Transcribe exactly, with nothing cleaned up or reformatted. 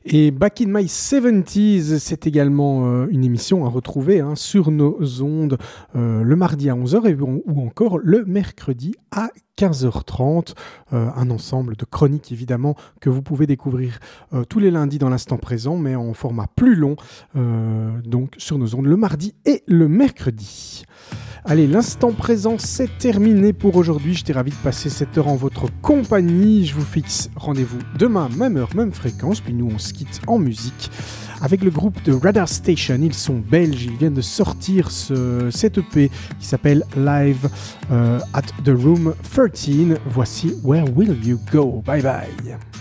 Et Back in My seventies, c'est également euh, une émission à retrouver hein, sur nos ondes euh, le mardi à onze heures et, ou encore le mercredi à quinze heures trente. Euh, un ensemble de chroniques évidemment que vous pouvez découvrir euh, tous les lundis dans l'instant présent, mais en format plus long, euh, donc sur nos ondes le mardi et le mercredi. Allez, l'instant présent, c'est terminé pour aujourd'hui. J'étais ravi de passer cette heure en votre compagnie. Je vous fixe rendez-vous demain, même heure, même fréquence. Puis nous, on se quitte en musique avec le groupe de Radar Station. Ils sont belges. Ils viennent de sortir ce, cet E P qui s'appelle Live euh, at the Room treize. Voici Where Will You Go? Bye bye.